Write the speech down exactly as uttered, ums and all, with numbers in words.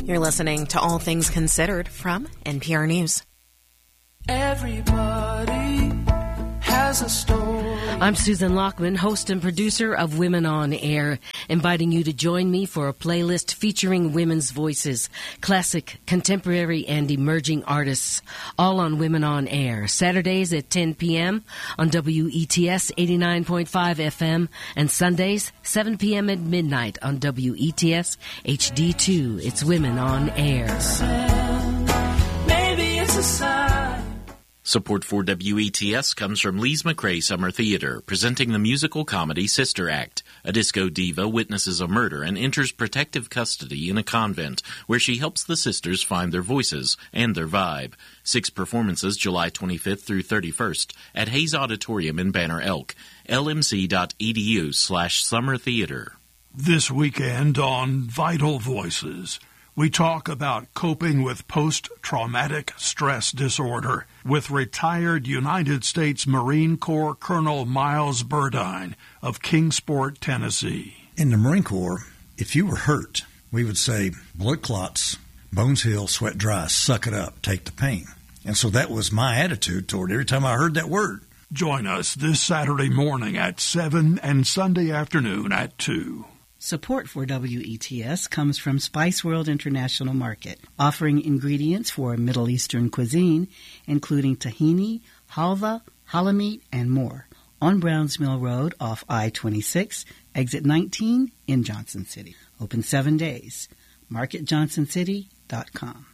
You're listening to All Things Considered from N P R News. Everybody has a story. I'm Susan Lockman, host and producer of Women on Air, inviting you to join me for a playlist featuring women's voices, classic, contemporary, and emerging artists, all on Women on Air, Saturdays at ten p.m. on W E T S eighty-nine point five F M, and Sundays, seven p.m. at midnight on W E T S H D two. It's Women on Air. Maybe it's a sign. Support for W E T S comes from Lees McRae Summer Theater, presenting the musical comedy Sister Act. A disco diva witnesses a murder and enters protective custody in a convent, where she helps the sisters find their voices and their vibe. Six performances July twenty-fifth through thirty-first at Hayes Auditorium in Banner Elk. L M C dot E D U slash summer theater. This weekend on Vital Voices, we talk about coping with post-traumatic stress disorder with retired United States Marine Corps Colonel Miles Burdine of Kingsport, Tennessee. In the Marine Corps, if you were hurt, we would say, blood clots, bones heal, sweat dry, suck it up, take the pain. And so that was my attitude toward it every time I heard that word. Join us this Saturday morning at seven and Sunday afternoon at two. Support for W E T S comes from Spice World International Market, offering ingredients for Middle Eastern cuisine, including tahini, halva, halloumi, and more. On Browns Mill Road off I twenty-six, exit nineteen in Johnson City. Open seven days. market johnson city dot com.